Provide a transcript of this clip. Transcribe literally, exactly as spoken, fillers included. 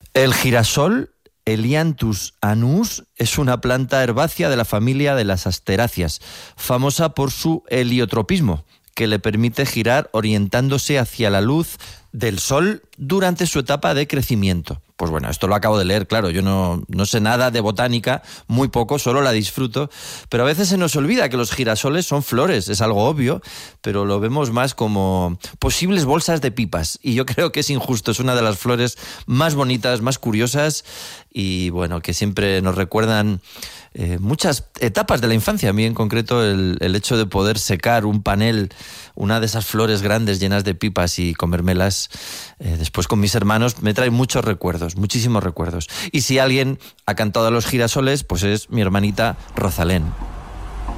El girasol, Helianthus annuus, es una planta herbácea de la familia de las asteráceas, famosa por su heliotropismo, que le permite girar orientándose hacia la luz del sol durante su etapa de crecimiento. Pues bueno, esto lo acabo de leer, claro, yo no, no sé nada de botánica, muy poco, solo la disfruto, pero a veces se nos olvida que los girasoles son flores, es algo obvio, pero lo vemos más como posibles bolsas de pipas, y yo creo que es injusto, es una de las flores más bonitas, más curiosas, y bueno, que siempre nos recuerdan eh, muchas etapas de la infancia. A mí en concreto el, el hecho de poder secar un panel, una de esas flores grandes llenas de pipas y comérmelas eh, después con mis hermanos, me trae muchos recuerdos, muchísimos recuerdos. Y si alguien ha cantado a los girasoles, pues es mi hermanita Rosalén.